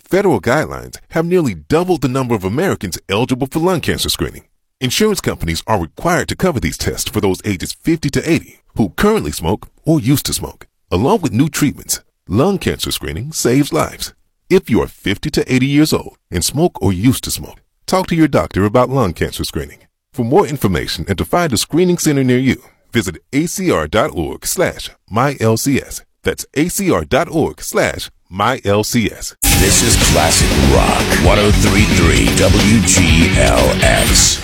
federal guidelines have nearly doubled the number of Americans eligible for lung cancer screening. Insurance companies are required to cover these tests for those ages 50 to 80 who currently smoke or used to smoke. Along with new treatments, lung cancer screening saves lives. If you are 50 to 80 years old and smoke or used to smoke, talk to your doctor about lung cancer screening. For more information and to find a screening center near you, visit acr.org/mylcs. That's acr.org/mylcs. This is Classic Rock 103.3 WGLX.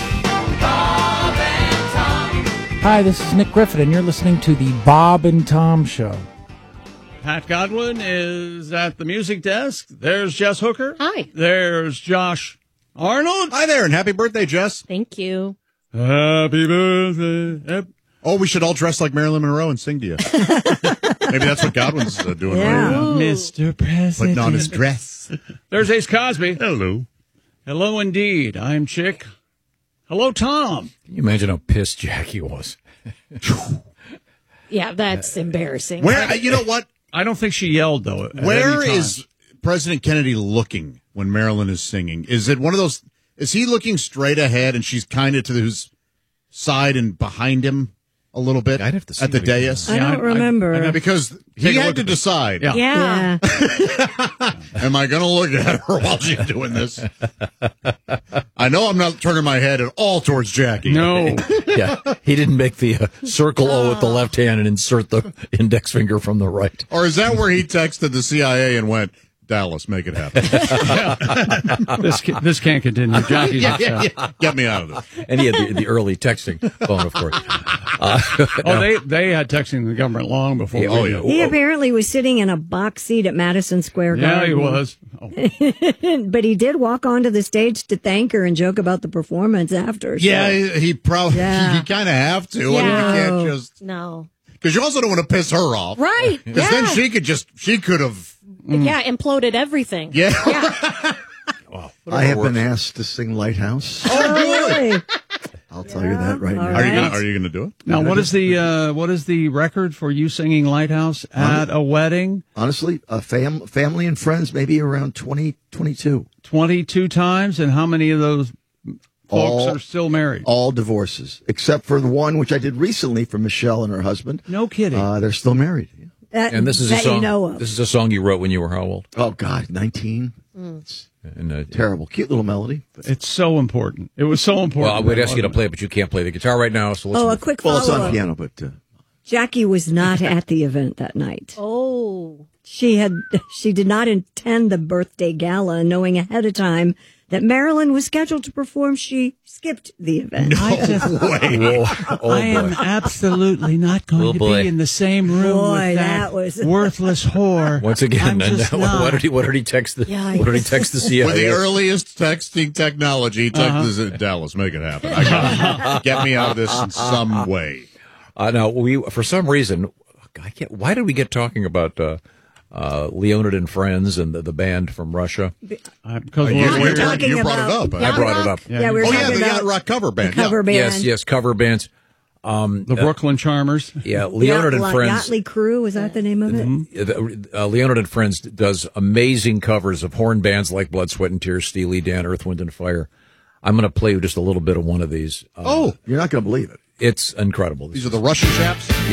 Hi, this is Nick Griffin, and you're listening to the Bob and Tom Show. Pat Godwin is at the music desk. There's Jess Hooker. Hi. There's Josh Arnold. Hi there, and happy birthday, Jess. Thank you. Happy birthday. Oh, we should all dress like Marilyn Monroe and sing to you. Maybe that's what Godwin's doing right now. Mr. President. Putting on his dress. There's Ace Cosby. Hello. Hello, indeed. I'm Chick. Hello, Tom. Can you imagine how pissed Jackie was? Yeah, that's embarrassing. Where, you know what? I don't think she yelled, though. Where is President Kennedy looking when Marilyn is singing? Is it one of those, is he looking straight ahead and she's kind of to his side and behind him a little bit I'd have to see at the what he dais? I don't remember. Because he had to decide, Yeah. Yeah. am I going to look at her while she's doing this? I know I'm not turning my head at all towards Jackie. No. Yeah, he didn't make the circle O with the left hand and insert the index finger from the right. Or is that where he texted the CIA and went, Dallas, make it happen? This can't continue. Jackie's upset. Get me out of this. And he had the early texting phone, of course. They had texting the government long before. Yeah, we yeah. did. He apparently was sitting in a box seat at Madison Square Garden. Yeah, he was. Oh. But he did walk onto the stage to thank her and joke about the performance after. So. Yeah, he probably, Yeah. you kind of have to. I mean, you Yeah. can't just, No. because you also don't want to piss her off. Right. Because then she could have, Yeah, imploded everything. yeah. I have been asked to sing Lighthouse. Oh, good. I'll tell you that right now. Are you gonna do it? Now, what is the record for you singing Lighthouse at a wedding? Honestly, family and friends, maybe around 22. 22 times, and how many of those folks are still married? All divorces, except for the one which I did recently for Michelle and her husband. No kidding. They're still married. And this is a that song. you know of. This is a song you wrote when you were how old? Oh God, 19. It's And, terrible, cute little melody. But It's so important. It was so important. well, I would ask you to play it, but you can't play the guitar right now. So Oh, a let's quick well, it's follow-up. on piano, but Jackie was not at the event that night. Oh. She did not attend the birthday gala, knowing ahead of time that Marilyn was scheduled to perform. She skipped the event. I am absolutely not going to be in the same room Boy, with that was- worthless whore. Once again, I'm just what not. did he text the? Yikes. What did he text the CIA? With the earliest texting technology, texted Dallas, make it happen. I got get me out of this in some way. Now we, for some reason, I can't. Why did we get talking about Leonid and Friends and the band from Russia? Because You we're talking brought about it up. I brought it up. Yeah, we were Oh, yeah, talking the about Yacht Rock cover band. the cover band. Yes, cover bands. the Brooklyn Charmers. Yeah, Leonid and Friends. Yachtly Crew, was that the name of it? Leonid and Friends does amazing covers of horn bands like Blood, Sweat, and Tears, Steely Dan, Earth, Wind, and Fire. I'm going to play you just a little bit of one of these. You're not going to believe it. It's incredible. These are the Russian chaps? Yeah,